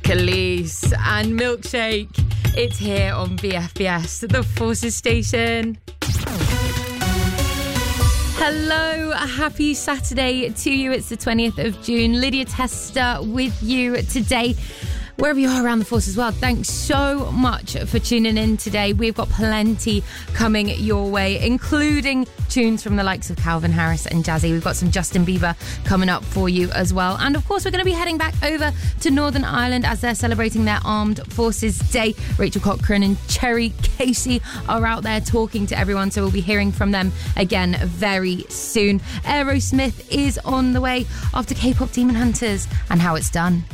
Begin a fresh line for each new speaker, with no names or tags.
Khalees and Milkshake. It's here on BFBS, the Forces station. Hello, happy Saturday to you. It's the 20th of June. Lydia Tester with you today. Wherever you are around the Forces world, thanks so much for tuning in today. We've got plenty coming your way, including tunes from the likes of Calvin Harris and Jazzy. We've got some Justin Bieber coming up for you as well. And of course, we're going to be heading back over to Northern Ireland as they're celebrating their Armed Forces Day. Rachel Cochran and Cherry Casey are out there talking to everyone, so we'll be hearing from them again very soon. Aerosmith is on the way after K-pop Demon Hunters and How It's Done.